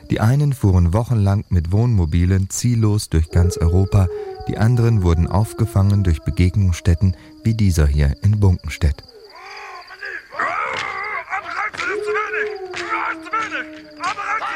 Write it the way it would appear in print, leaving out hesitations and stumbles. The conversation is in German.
Die einen fuhren wochenlang mit Wohnmobilen ziellos durch ganz Europa, die anderen wurden aufgefangen durch Begegnungsstätten wie dieser hier in Bunkenstedt. Abreißen ist zu wenig! Zu wenig! Abreißen!